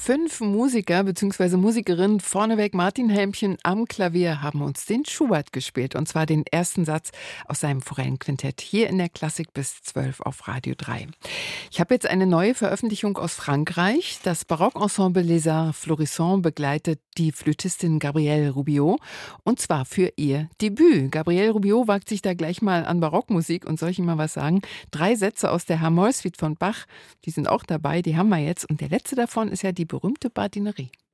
5 Musiker bzw. Musikerinnen, vorneweg Martin Helmchen am Klavier, haben uns den Schubert gespielt. Und zwar den ersten Satz aus seinem Forellenquintett hier in der Klassik bis 12 auf Radio 3. Ich habe jetzt eine neue Veröffentlichung aus Frankreich. Das Barockensemble Les Arts Florissants begleitet die Flötistin Gabrielle Rubiot. Und zwar für ihr Debüt. Gabrielle Rubiot wagt sich da gleich mal an Barockmusik. Und soll ich Ihnen mal was sagen? 3 Sätze aus der Hamoll-Suite von Bach, die sind auch dabei, die haben wir jetzt. Und der letzte davon ist ja die berühmte Bardinerie.